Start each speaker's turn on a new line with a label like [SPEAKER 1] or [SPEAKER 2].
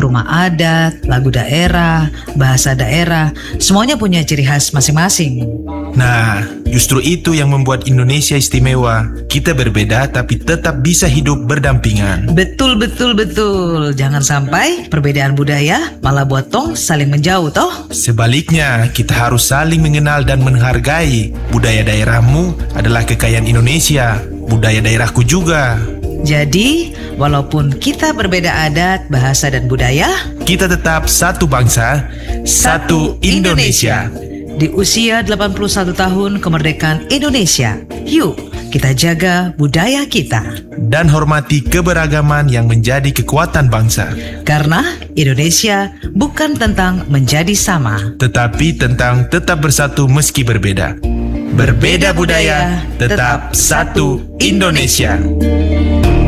[SPEAKER 1] rumah adat, lagu daerah, bahasa daerah, semuanya punya ciri khas masing-masing.
[SPEAKER 2] Nah, justru itu yang membuat Indonesia istimewa. Kita berbeda tapi tetap bisa hidup berdampingan.
[SPEAKER 1] Betul. Jangan sampai perbedaan budaya malah buat tong saling menjauh toh.
[SPEAKER 2] Sebaliknya, kita harus saling mengenal dan menghargai. Budaya daerahmu adalah kekayaan Indonesia, budaya daerahku juga.
[SPEAKER 1] Jadi, walaupun kita berbeda adat, bahasa, dan budaya,
[SPEAKER 2] Kita tetap satu bangsa, satu Indonesia.
[SPEAKER 1] Di usia 81 tahun kemerdekaan Indonesia, yuk kita jaga budaya kita.
[SPEAKER 2] Dan hormati keberagaman yang menjadi kekuatan bangsa.
[SPEAKER 1] Karena Indonesia bukan tentang menjadi sama,
[SPEAKER 2] Tetapi tentang tetap bersatu meski berbeda. Berbeda budaya, tetap satu Indonesia.